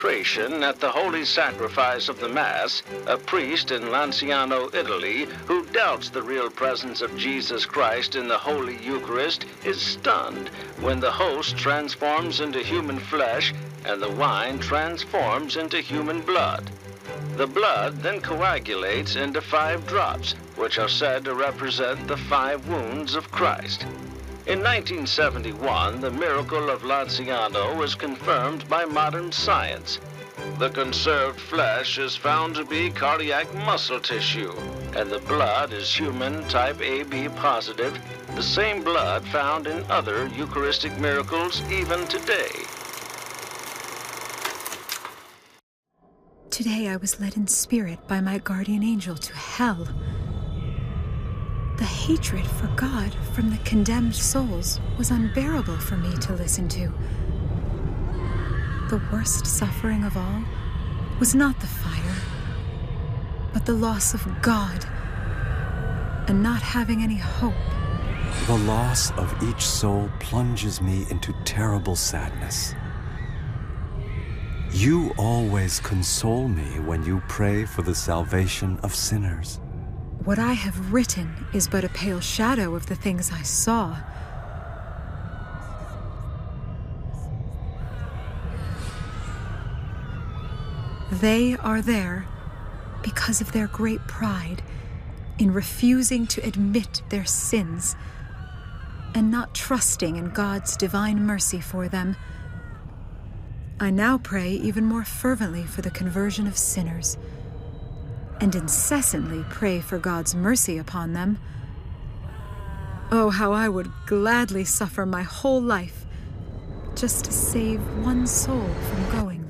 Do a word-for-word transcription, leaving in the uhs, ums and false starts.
At the holy sacrifice of the Mass, a priest in Lanciano, Italy, who doubts the real presence of Jesus Christ in the Holy Eucharist, is stunned when the host transforms into human flesh and the wine transforms into human blood. The blood then coagulates into five drops, which are said to represent the five wounds of Christ. In nineteen seventy-one, the miracle of Lanciano was confirmed by modern science. The conserved flesh is found to be cardiac muscle tissue, and the blood is human type A B positive, the same blood found in other Eucharistic miracles even today. Today I was led in spirit by my guardian angel to hell. The hatred for God from the condemned souls was unbearable for me to listen to. The worst suffering of all was not the fire, but the loss of God and not having any hope. The loss of each soul plunges me into terrible sadness. You always console me when you pray for the salvation of sinners. What I have written is but a pale shadow of the things I saw. They are there because of their great pride in refusing to admit their sins and not trusting in God's divine mercy for them. I now pray even more fervently for the conversion of sinners, and incessantly pray for God's mercy upon them. Oh, how I would gladly suffer my whole life just to save one soul from going